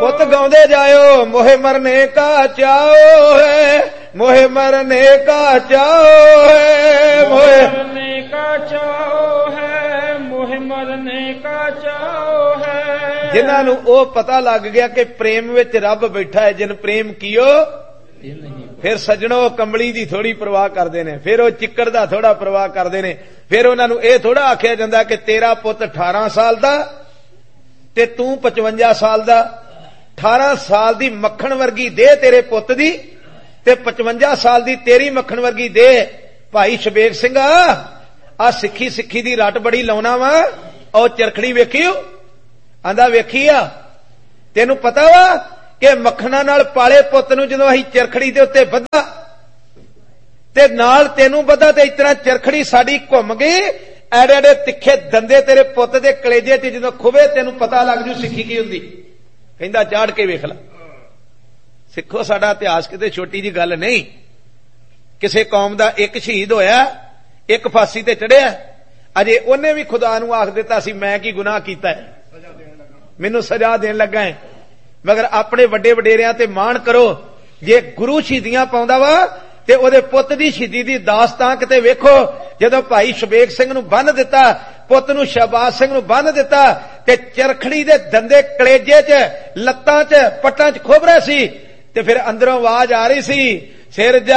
पुत गाउंदे जायो, मोहे मरने का चाओ है, मोहे मरने का चाओ है, मोहे मरने का चाओ है, मोहे मरने का चाओ है। जिन्हां नूं ओ पता लग गया कि प्रेम विच रब बैठा है, जिन प्रेम कियो फिर सजणो कंबली दी थोड़ी परवाह करदे ने, फिर ओ चिक्कड़ दा थोड़ा परवाह करदे ने, फिर उन्हां नूं ए थोड़ा आखिया जांदा कि तेरा पुत 18 साल दा ते तू 55 साल दा। 18 साल दी मक्खण वर्गी दे तेरे पुत दी ते 55 साल दी तेरी मक्खण वर्गी दे। भाई शबेग सिंह आ सिक्खी सिक्खी दी रट बड़ी लाउना वा, और चरखड़ी वेखियो? आंदा वेखी आ। तेनू पता वा कि मक्खणा नाल पाले पुत नूं जदों असीं चरखड़ी दे उत्ते बधा ते नाल तेनू बधा ते इतना चरखड़ी साडी घुम गई, एडे एडे तिखे दंदे तेरे पुत दे कलेजे च जदों खुबे तेनू पता लग जू सिक्खी की हुंदी। कहंदा चाड़ के वेख ला। सिखो साडा इतिहास किते छोटी जी गल नहीं। किसे कौम दा एक शहीद होया, एक फांसी ते चढ़िया, अजे उन्हें भी खुदा नूं आख दिता सी मैं की गुनाह कीता है, मैनू सजा देन लगा है। मगर अपने वड्डे वडेरियां ते मान करो, जे गुरु शहीदियां पाउंदा वा ते ओदे पुत दी शहीदी दी दास्तां किते वेखो। जदों भाई शबेग सिंह नूं बन्ह दिता, पुत नूं शहबाज सिंह नूं बन्ह दिता ते चरखड़ी दे दंदे कलेजे च, लत्तां च, पट्टां च खुभ रहे सी ते फिर अंदरों आवाज आ रही सी, सिर